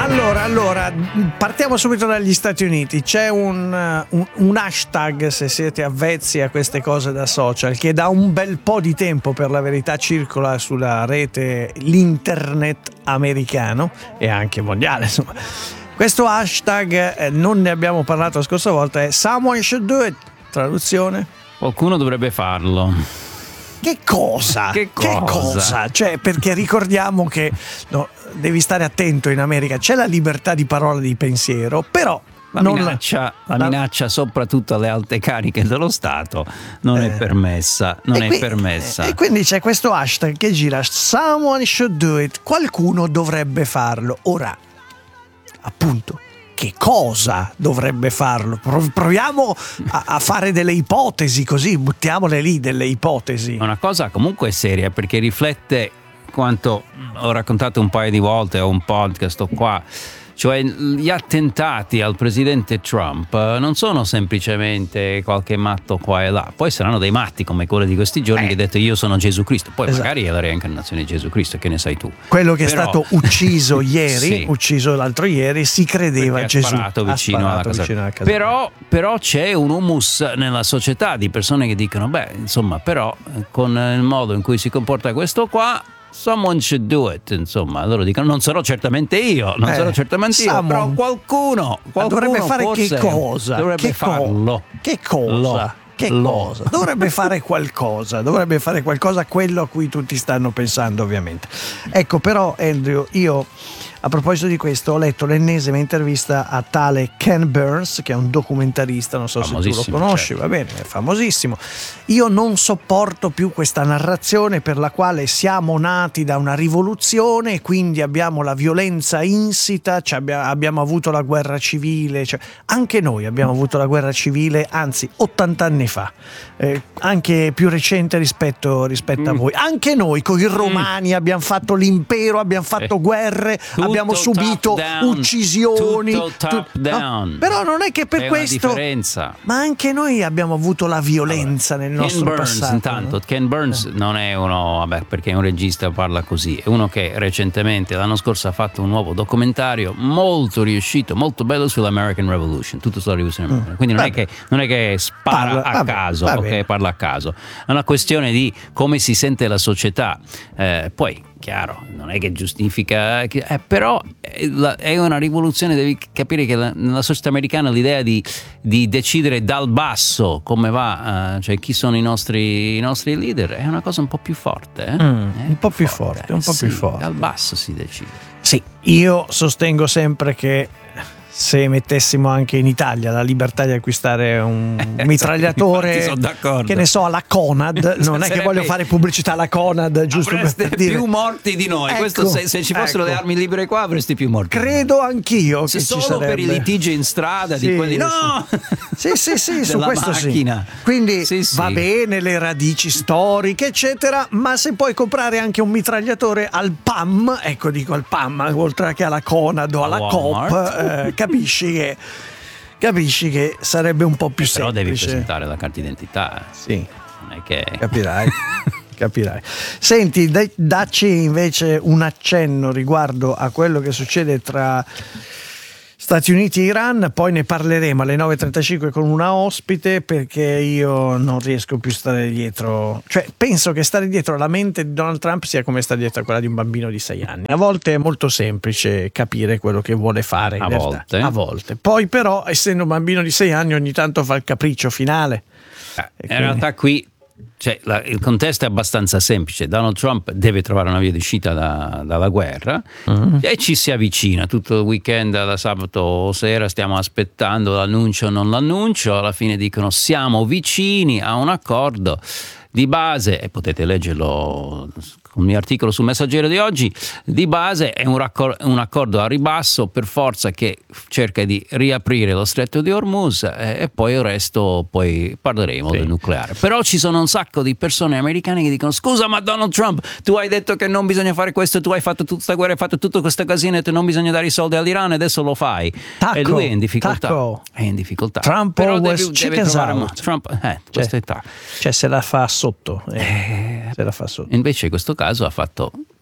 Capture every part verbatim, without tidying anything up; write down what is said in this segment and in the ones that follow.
Allora, allora, partiamo subito dagli Stati Uniti. C'è un, un, un hashtag, se siete avvezzi a queste cose da social, che da un bel po' di tempo, per la verità, circola sulla rete, l'internet americano e anche mondiale, insomma. Questo hashtag, eh, non ne abbiamo parlato la scorsa volta, è Someone Should Do It. Traduzione? Qualcuno dovrebbe farlo. Che cosa? Che cosa? Che cosa? Cioè, perché ricordiamo che no, devi stare attento in America, c'è la libertà di parola e di pensiero, però la non minaccia, la, la minaccia soprattutto alle alte cariche dello Stato non eh, è permessa, non è qui, permessa. E quindi c'è questo hashtag che gira, Someone should do it, qualcuno dovrebbe farlo. Ora, appunto, che cosa dovrebbe farlo? Proviamo a, a fare delle ipotesi, così buttiamole lì delle ipotesi. Una cosa comunque seria, perché riflette quanto ho raccontato un paio di volte o un podcast o qua, cioè gli attentati al presidente Trump non sono semplicemente qualche matto qua e là, poi saranno dei matti come quello di questi giorni eh. che ha detto io sono Gesù Cristo, poi esatto. magari è la reincarnazione di Gesù Cristo, che ne sai tu. Quello che Però, è stato ucciso ieri, sì. ucciso l'altro ieri, si credeva Gesù. Ha sparato vicino, ha sparato alla, casa. vicino alla casa. Però, però c'è un humus nella società di persone che dicono, beh, insomma, però con il modo in cui si comporta questo qua, someone should do it, insomma, loro dicono non sarò certamente io, non eh, sarò certamente io, someone. però qualcuno, qualcuno dovrebbe fare forse che cosa? Dovrebbe che farlo. Co- che cosa? Lo. Che Lo. cosa? Dovrebbe fare qualcosa, dovrebbe fare qualcosa, quello a cui tutti stanno pensando, ovviamente. Ecco, però, Andrew, io a proposito di questo ho letto l'ennesima intervista a tale Ken Burns, che è un documentarista, non so se tu lo conosci, certo. Va bene, è famosissimo. Io non sopporto più questa narrazione per la quale siamo nati da una rivoluzione e quindi abbiamo la violenza insita, cioè abbiamo avuto la guerra civile, cioè anche noi abbiamo avuto la guerra civile, anzi ottanta anni fa, eh, anche più recente rispetto, rispetto mm. a voi. Anche noi con i romani mm. abbiamo fatto l'impero, abbiamo fatto eh. guerre, tutto abbiamo subito down, uccisioni, tutto top tu, down. No? Però non è che per è questo, ma anche noi abbiamo avuto la violenza allora, nel nostro Ken Burns, passato. Intanto, no? Ken Burns eh. non è uno, vabbè, perché un regista parla così, è uno che recentemente, l'anno scorso, ha fatto un nuovo documentario molto riuscito, molto bello sull'American Revolution, tutto sulla rivoluzione americana. Mm. Quindi non è, che, non è che spara parla, a vabbè, caso, ok, parla a caso, è una questione di come si sente la società. Eh, poi chiaro, non è che giustifica, eh, però è una rivoluzione, devi capire che la, nella società americana l'idea di, di decidere dal basso come va, uh, cioè chi sono i nostri, i nostri leader, è una cosa un po' più forte. Eh? Mm, un po' più forte, forte un po' sì, più forte. Dal basso si decide. Sì, io sostengo sempre che se mettessimo anche in Italia la libertà di acquistare un mitragliatore, che ne so, alla Conad, non è sarebbe... che voglio fare pubblicità alla Conad, giusto avreste per dire. Più morti di noi, ecco, questo se, se ci fossero ecco. le armi libere qua avresti più morti. Credo anch'io se che solo ci sarebbe. Per i litigi in strada sì, di quelli no! Sì, sì, sì, su questo macchina. Sì. Quindi sì, sì. va bene le radici storiche, eccetera, ma se puoi comprare anche un mitragliatore al P A M, ecco dico al P A M, oltre che alla Conad o alla Coop, eh, capisci che Capisci che sarebbe un po' più eh, però semplice. Però devi presentare la carta d'identità. Sì. Non è che... Capirai. Capirai. Senti, dai, dacci invece un accenno riguardo a quello che succede tra Stati Uniti e Iran, poi ne parleremo alle nove e trentacinque con una ospite, perché io non riesco più a stare dietro, cioè penso che stare dietro alla mente di Donald Trump sia come stare dietro a quella di un bambino di sei anni. A volte è molto semplice capire quello che vuole fare, in a realtà. volte. A volte. Poi però, essendo un bambino di sei anni, ogni tanto fa il capriccio finale. Eh, in quindi... realtà qui cioè, la, il contesto è abbastanza semplice. Donald Trump deve trovare una via di uscita da, dalla guerra uh-huh. e ci si avvicina tutto il weekend, da sabato sera stiamo aspettando l'annuncio o non l'annuncio, alla fine dicono siamo vicini a un accordo di base, e potete leggerlo con il mio articolo sul Messaggero di oggi, di base è un, raccor- un accordo a ribasso per forza che cerca di riaprire lo stretto di Hormuz e, e poi il resto poi parleremo sì. del nucleare. Però ci sono un sacco di persone americane che dicono scusa ma Donald Trump tu hai detto che non bisogna fare questo, tu hai fatto tutta questa guerra, hai fatto tutto questo casino e non bisogna dare i soldi all'Iran e adesso lo fai. Tacco, e lui è in difficoltà. Tacco. È in difficoltà. Trump però always deve, deve chickens trovare out. Trump, eh, cioè, questa età. Cioè se la fa sotto. Eh, eh, se la fa sotto. Invece in questo caso ha fatto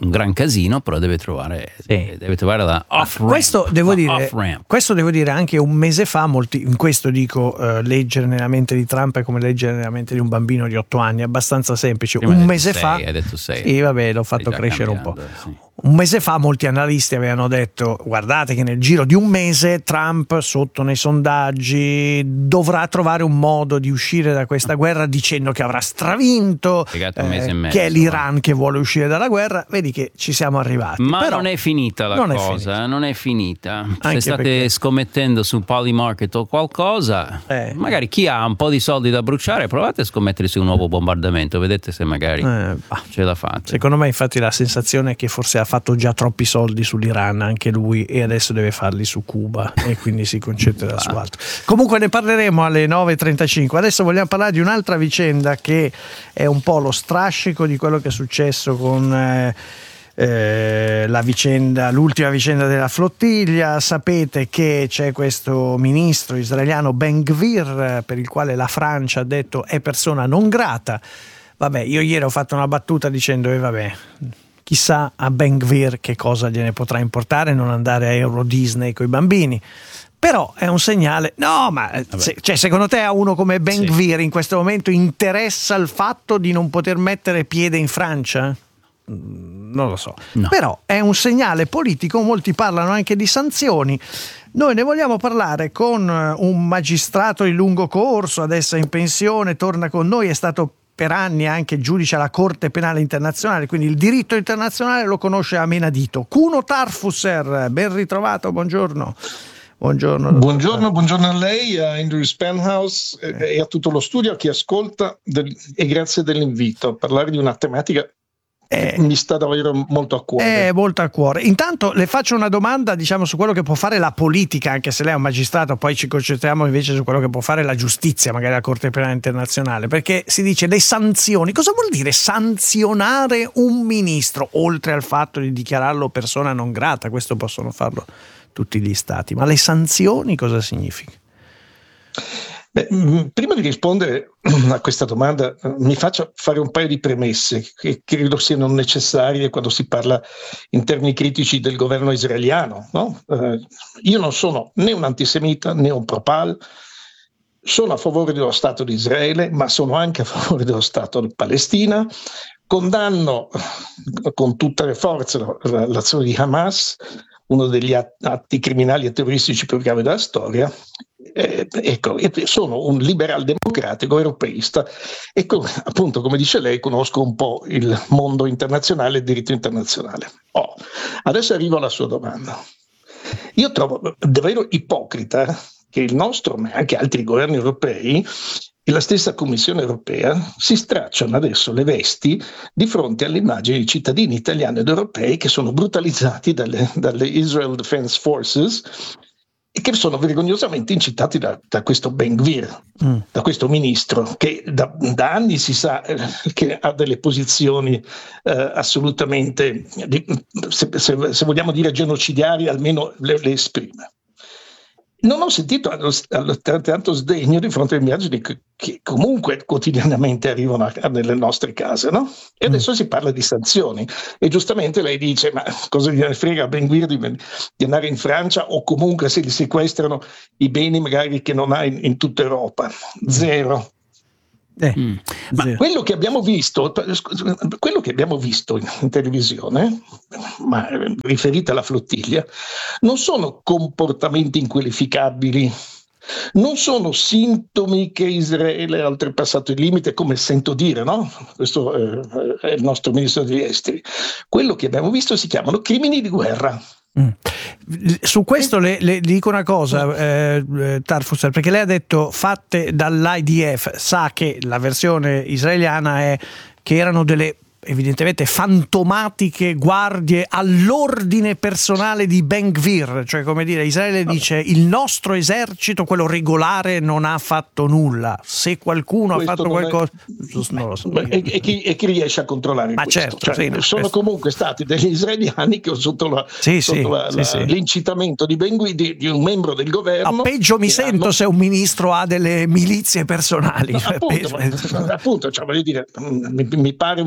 un gran casino, però deve trovare, sì. deve trovare la off ramp. Questo devo dire, off-ramp. questo devo dire anche un mese fa, molti, in questo dico uh, leggere nella mente di Trump è come leggere nella mente di un bambino di otto anni, abbastanza semplice. Prima un mese sei, fa, hai detto sei. Sì, vabbè, l'ho fatto crescere un po'. Sì. Un mese fa molti analisti avevano detto: guardate che nel giro di un mese Trump, sotto nei sondaggi, dovrà trovare un modo di uscire da questa guerra, dicendo che avrà stravinto, un mese eh, e mezzo, che è l'Iran che vuole uscire dalla guerra. Vedi che ci siamo arrivati. Ma Però non è finita la non cosa, è finita. non è finita. Anche Se state perché... scommettendo su Polymarket o qualcosa, eh. magari chi ha un po' di soldi da bruciare, provate a scommettere su un nuovo bombardamento, vedete se magari eh, ce la fate. Secondo me infatti la sensazione è che forse ha fatto già troppi soldi sull'Iran anche lui e adesso deve farli su Cuba e quindi si concentrerà su altro. Comunque ne parleremo alle nove e trentacinque. Adesso vogliamo parlare di un'altra vicenda che è un po' lo strascico di quello che è successo con eh, eh, la vicenda, l'ultima vicenda della flottiglia. Sapete che c'è questo ministro israeliano Ben Gvir, per il quale la Francia ha detto è persona non grata. Vabbè, io ieri ho fatto una battuta dicendo e eh, vabbè, chissà a Ben Gvir che cosa gliene potrà importare non andare a Euro Disney coi bambini. Però è un segnale. No, ma se, cioè, secondo te a uno come Ben sì. Gvir in questo momento interessa il fatto di non poter mettere piede in Francia? Non lo so. No. Però è un segnale politico, molti parlano anche di sanzioni. Noi ne vogliamo parlare con un magistrato in lungo corso, adesso è in pensione, torna con noi, è stato per anni anche giudice alla Corte Penale Internazionale, quindi il diritto internazionale lo conosce a menadito. Kuno Tarfusser, ben ritrovato, buongiorno. Buongiorno. Buongiorno, buongiorno a lei, a Andrew Spenhouse e a tutto lo studio, a chi ascolta, del, e grazie dell'invito a parlare di una tematica che mi sta davvero molto a cuore. È molto a cuore. Intanto le faccio una domanda, diciamo, su quello che può fare la politica, anche se lei è un magistrato, poi ci concentriamo invece su quello che può fare la giustizia, magari la Corte Penale Internazionale, perché si dice le sanzioni. Cosa vuol dire sanzionare un ministro, oltre al fatto di dichiararlo persona non grata? Questo possono farlo tutti gli stati, ma le sanzioni cosa significa? Beh, prima di rispondere a questa domanda mi faccio fare un paio di premesse che credo siano necessarie quando si parla in termini critici del governo israeliano, no? Eh, io non sono né un antisemita né un pro-pal, sono a favore dello Stato di Israele, ma sono anche a favore dello Stato di Palestina, condanno con tutte le forze l'azione di Hamas, uno degli atti criminali e terroristici più gravi della storia. Eh, ecco, sono un liberal democratico europeista e con, appunto, come dice lei, conosco un po' il mondo internazionale e il diritto internazionale. Oh, adesso arrivo alla sua domanda. Io trovo davvero ipocrita che il nostro, ma anche altri governi europei e la stessa Commissione europea si stracciano adesso le vesti di fronte alle immagini di cittadini italiani ed europei che sono brutalizzati dalle, dalle Israel Defense Forces e che sono vergognosamente incitati da, da questo Ben Gvir, mm. da questo ministro che da, da anni si sa eh, che ha delle posizioni eh, assolutamente, di, se, se, se vogliamo dire genocidiarie, almeno le, le esprime. Non ho sentito altrettanto sdegno di fronte alle immagini che, che comunque quotidianamente arrivano a, a, nelle nostre case, no? E adesso mm. si parla di sanzioni e giustamente lei dice ma cosa gliene frega a Ben Gvir di, di andare in Francia o comunque se gli sequestrano i beni magari che non ha in, in tutta Europa. Zero. Eh, mm. Ma quello che abbiamo visto, quello che abbiamo visto in, in televisione, ma riferita alla flottiglia, non sono comportamenti inqualificabili, non sono sintomi che Israele ha oltrepassato il limite, come sento dire, no? Questo eh, è il nostro ministro degli esteri. Quello che abbiamo visto si chiamano crimini di guerra. Mm. Su questo le, le dico una cosa, eh, Tarfusser, perché lei ha detto fatte dall'I D F, sa che la versione israeliana è che erano delle evidentemente fantomatiche guardie all'ordine personale di Ben Gvir, cioè come dire Israele dice il nostro esercito, quello regolare, non ha fatto nulla, se qualcuno questo ha fatto qualcosa è... non lo so. E, e, chi, e chi riesce a controllare ma questo? Certo, cioè, sì, sono questo... comunque stati degli israeliani che sotto, la, sì, sotto sì, la, sì, la, sì. l'incitamento di Ben Gvir, di, di un membro del governo. No, peggio mi sento hanno... se un ministro ha delle milizie personali. No, appunto, ma, appunto cioè, voglio dire, mi, mi pare una, una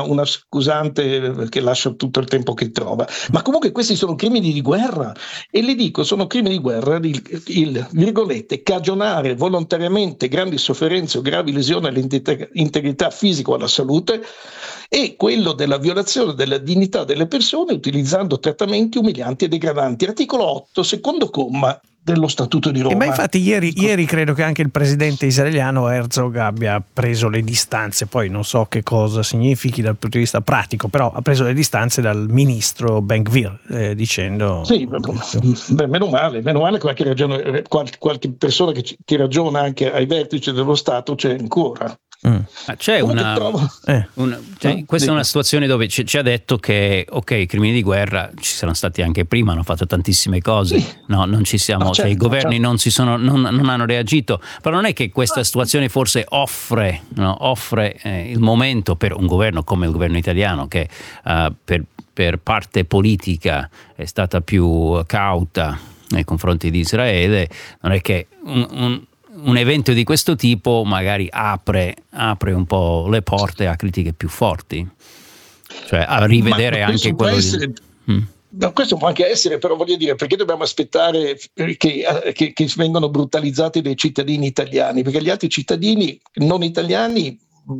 una, una scusante che lascia tutto il tempo che trova. Ma comunque questi sono crimini di guerra, e le dico, sono crimini di guerra il, il virgolette, cagionare volontariamente grandi sofferenze o gravi lesioni all'integrità fisica o alla salute, e quello della violazione della dignità delle persone utilizzando trattamenti umilianti e degradanti. Articolo otto, secondo comma dello Statuto di Roma. E ma infatti ieri, ieri credo che anche il presidente israeliano Herzog abbia preso le distanze, poi non so che cosa significhi dal punto di vista pratico, però ha preso le distanze dal ministro Ben-Gvir, eh, dicendo... Sì, beh, meno male, meno male qualche, ragione, qualche, qualche persona che, che ragiona anche ai vertici dello Stato c'è ancora. Mm. Ma c'è una, eh. una cioè, no? questa è una situazione dove ci, ci ha detto che ok, i crimini di guerra ci sono stati anche prima, hanno fatto tantissime cose, sì. no, non ci siamo, no, certo, cioè, i governi certo. non, si sono, non, non hanno reagito, però non è che questa situazione forse offre, no, offre eh, il momento per un governo come il governo italiano che uh, per, per parte politica è stata più cauta nei confronti di Israele, non è che un, un un evento di questo tipo magari apre, apre un po' le porte a critiche più forti, cioè a rivedere anche quello essere, di... mm. No, questo può anche essere, però voglio dire, perché dobbiamo aspettare che, che, che vengano brutalizzati dei cittadini italiani? Perché gli altri cittadini non italiani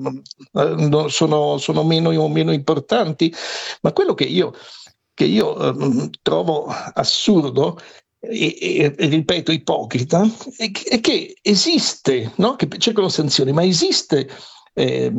uh, sono, sono meno, meno importanti, ma quello che io, che io uh, trovo assurdo E, e, e ripeto ipocrita è che, è che esiste, no? Che cercano sanzioni, ma esiste eh,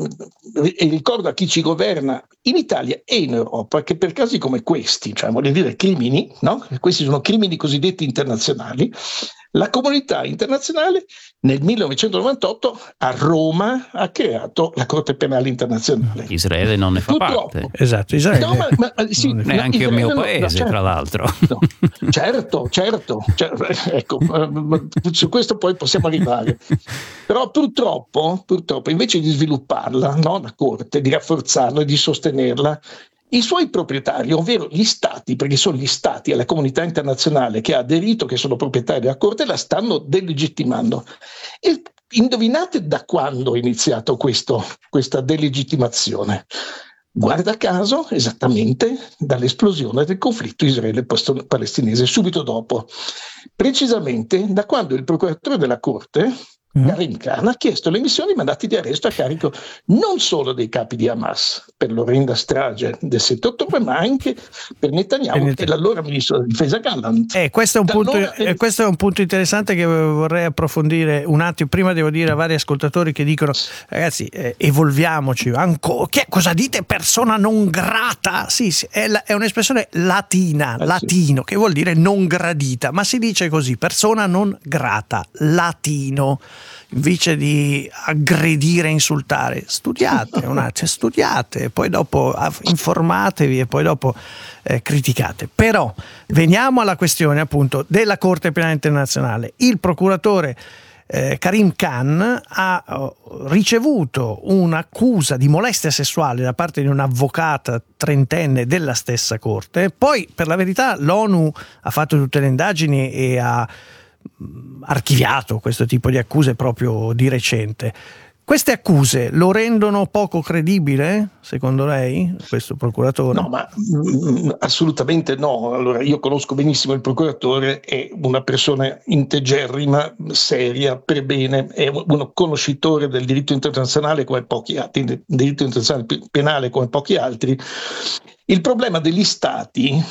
e ricordo a chi ci governa in Italia e in Europa che per casi come questi, cioè voglio dire crimini, no? Questi sono crimini cosiddetti internazionali, la comunità internazionale nel millenovecentonovantotto a Roma ha creato la Corte Penale Internazionale. Israele non ne fa Purtroppo, parte. Esatto, Israele. No, ma, ma, sì, neanche il mio paese, no, certo, tra l'altro. No, certo, certo, certo, ecco, su questo poi possiamo arrivare. Però purtroppo, purtroppo invece di svilupparla, no, la Corte, di rafforzarla e di sostenerla, i suoi proprietari, ovvero gli stati, perché sono gli stati e la comunità internazionale che ha aderito, che sono proprietari della Corte, la stanno delegittimando. E indovinate da quando è iniziato questo, questa delegittimazione? Guarda caso, esattamente dall'esplosione del conflitto israele-palestinese, subito dopo. Precisamente da quando il procuratore della Corte, Karim Khan, ha chiesto l'emissione di mandati di arresto a carico non solo dei capi di Hamas per l'orrenda strage del sette ottobre, ma anche per Netanyahu e, e l'allora ministro della difesa Gallant. Eh, questo, è un punto, eh, questo è un punto interessante che vorrei approfondire un attimo. Prima devo dire a vari ascoltatori che dicono ragazzi eh, evolviamoci, Anco, che, cosa dite persona non grata? Sì, sì è, la, è un'espressione latina, eh, latino, sì, che vuol dire non gradita, ma si dice così, persona non grata, latino. Invece di aggredire e insultare, studiate un attimo, studiate, poi dopo informatevi e poi dopo eh, criticate. Però veniamo alla questione appunto della Corte Penale Internazionale. Il procuratore eh, Karim Khan ha oh, ricevuto un'accusa di molestia sessuale da parte di un'avvocata trentenne della stessa Corte. Poi per la verità l'ONU ha fatto tutte le indagini e ha archiviato questo tipo di accuse proprio di recente. Queste accuse lo rendono poco credibile, secondo lei, questo procuratore? No, ma mh, assolutamente no. Allora, io conosco benissimo il procuratore, è una persona integerrima, seria, per bene, è uno conoscitore del diritto internazionale come pochi altri, del diritto internazionale penale come pochi altri. Il problema degli stati